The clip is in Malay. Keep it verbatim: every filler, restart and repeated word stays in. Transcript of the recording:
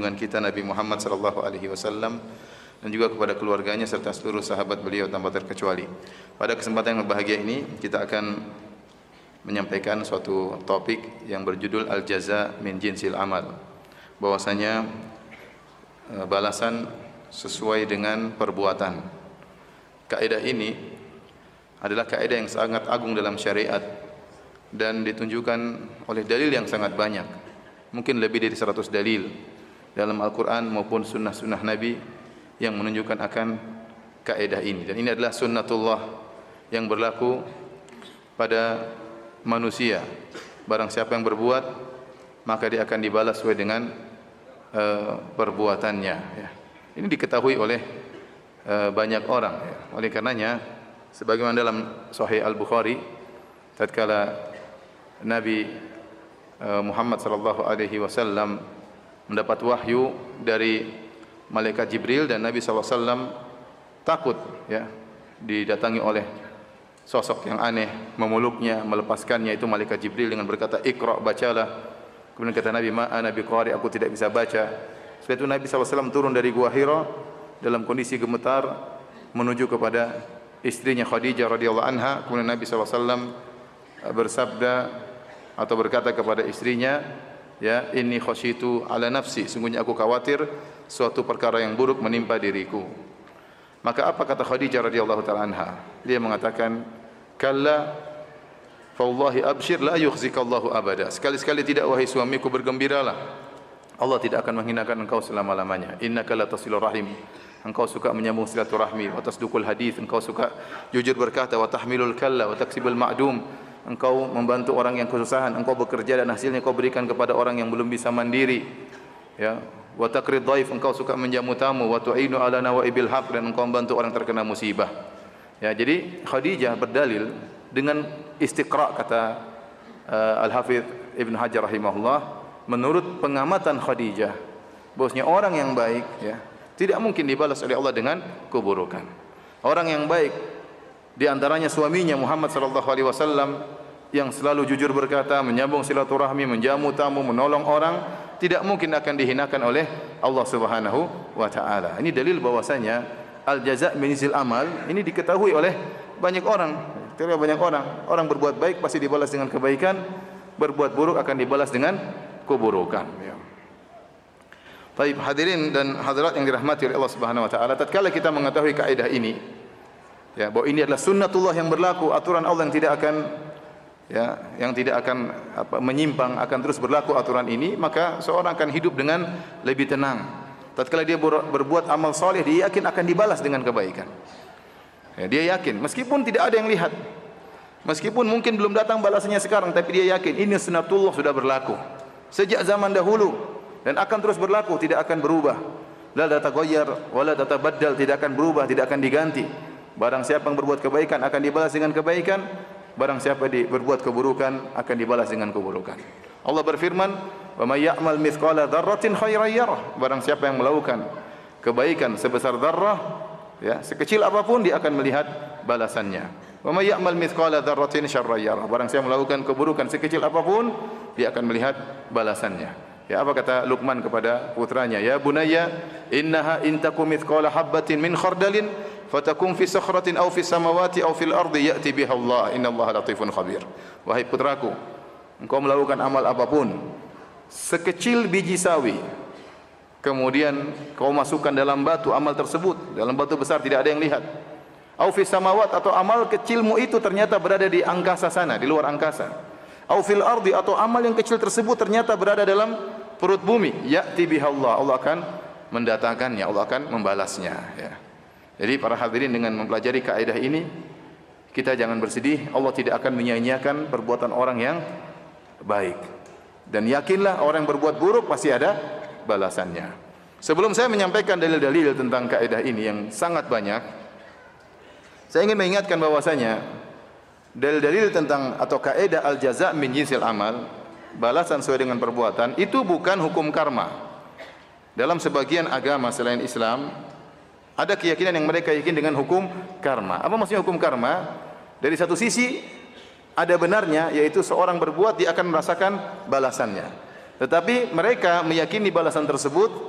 junjungan kita Nabi Muhammad sallallahu alaihi wasallam dan juga kepada keluarganya serta seluruh sahabat beliau tanpa terkecuali. Pada kesempatan yang berbahagia ini kita akan menyampaikan suatu topik yang berjudul Al-Jaza min Jinsil Amal. Bahwasanya balasan sesuai dengan perbuatan. Kaidah ini adalah kaidah yang sangat agung dalam syariat dan ditunjukkan oleh dalil yang sangat banyak. Mungkin lebih dari seratus dalil dalam Al-Quran maupun sunnah-sunnah Nabi yang menunjukkan akan kaidah ini. Dan ini adalah sunnatullah yang berlaku pada manusia. Barang siapa yang berbuat, maka dia akan dibalas sesuai dengan uh, perbuatannya. Ya. Ini diketahui oleh uh, banyak orang. Ya. Oleh karenanya, sebagaimana dalam Sahih Al-Bukhari, tatkala Nabi uh, Muhammad sallallahu alaihi wasallam mendapat wahyu dari malaikat Jibril dan Nabi sallallahu alaihi wasallam takut, ya, didatangi oleh sosok yang aneh, memeluknya, melepaskannya. Itu malaikat Jibril dengan berkata, "Iqra, bacalah." Kemudian kata Nabi, "Ma ana biqari, aku tidak bisa baca." Setelah itu Nabi sallallahu alaihi wasallam turun dari Gua Hira dalam kondisi gemetar menuju kepada istrinya Khadijah radhiyallahu anha. Kemudian Nabi sallallahu alaihi wasallam bersabda atau berkata kepada istrinya, "Ya, inni khasyitu ala nafsi, sungguhnya aku khawatir suatu perkara yang buruk menimpa diriku." Maka apa kata Khadijah radhiyallahu taala anha? Dia mengatakan, "Kalla, fa wallahi abshir la yukhzikallahu abada." Sekali-sekali tidak, wahai suamiku, bergembiralah. Allah tidak akan menghinakan engkau selama-lamanya. Innaka la tasilur rahim. Engkau suka menyambung silaturahmi, wa tasduqul hadis, engkau suka jujur berkata, wa tahmilul kalla wa taksibul ma'dum. Engkau membantu orang yang kesusahan, engkau bekerja dan hasilnya kau berikan kepada orang yang belum bisa mandiri. Ya, wa taqrid dhaif, engkau suka menjamu tamu, wa tu'inu ala nawaibil haq, dan engkau membantu orang terkena musibah. Ya, jadi Khadijah berdalil dengan istiqra, kata uh, Al-Hafidz Ibn Hajar rahimahullah, menurut pengamatan Khadijah, bahwasanya orang yang baik, ya, tidak mungkin dibalas oleh Allah dengan keburukan. Orang yang baik di antaranya suaminya Muhammad sallallahu alaihi wasallam yang selalu jujur berkata, menyambung silaturahmi, menjamu tamu, menolong orang, tidak mungkin akan dihinakan oleh Allah Subhanahu wa taala. Ini dalil bahwasanya al-jaza' min jinsil amal ini diketahui oleh banyak orang. Tidak banyak orang, orang berbuat baik pasti dibalas dengan kebaikan, berbuat buruk akan dibalas dengan keburukan. Ya. Baik, hadirin dan hadirat yang dirahmati oleh Allah Subhanahu wa taala, tatkala kita mengetahui kaidah ini, ya, bahwa ini adalah sunnatullah yang berlaku, aturan Allah yang tidak akan, ya, yang tidak akan apa, menyimpang, akan terus berlaku aturan ini, maka seorang akan hidup dengan lebih tenang. Tatkala dia berbuat amal soleh, dia yakin akan dibalas dengan kebaikan. Ya, dia yakin, meskipun tidak ada yang lihat, meskipun mungkin belum datang balasannya sekarang, tapi dia yakin ini sunnatullah sudah berlaku sejak zaman dahulu dan akan terus berlaku, tidak akan berubah. La tataghayyar wa la tatabaddal, tidak akan berubah, tidak akan diganti. Barang siapa yang berbuat kebaikan akan dibalas dengan kebaikan, barang siapa yang berbuat keburukan akan dibalas dengan keburukan. Allah berfirman, "Wa may ya'mal mithqala dzarratin khairan yarah." Barang siapa yang melakukan kebaikan sebesar dzarrah, ya, sekecil apapun, dia akan melihat balasannya. "Wa may ya'mal mithqala dzarratin syarran yarah." Barang siapa melakukan keburukan sekecil apapun, dia akan melihat balasannya. Ya, apa kata Luqman kepada putranya? "Ya bunayya, innaha in takum mithqala habatin min khardalin fatakum fi sakhratin aw fi samawati aw fil ardi ya'ti biha Allah, innallaha latifun khabir." Wahai putraku, engkau melakukan amal apapun sekecil biji sawi, kemudian kau masukkan dalam batu amal tersebut, dalam batu besar tidak ada yang lihat. Aw fi samawat, atau amal kecilmu itu ternyata berada di angkasa sana, di luar angkasa. Aw fil ardi, atau amal yang kecil tersebut ternyata berada dalam perut bumi. Ya'ti biha Allah, Allah akan mendatangkannya, Allah akan membalasnya. Ya. Jadi para hadirin, dengan mempelajari kaidah ini, kita jangan bersedih. Allah tidak akan menyia-nyiakan perbuatan orang yang baik. Dan yakinlah orang yang berbuat buruk pasti ada balasannya. Sebelum saya menyampaikan dalil-dalil tentang kaidah ini yang sangat banyak, saya ingin mengingatkan bahwasanya dalil-dalil tentang atau kaidah al-jaza' min jinsil amal, balasan sesuai dengan perbuatan, itu bukan hukum karma. Dalam sebagian agama selain Islam, ada keyakinan yang mereka yakin dengan hukum karma. Apa maksudnya hukum karma? Dari satu sisi ada benarnya, yaitu seorang berbuat dia akan merasakan balasannya. Tetapi mereka meyakini balasan tersebut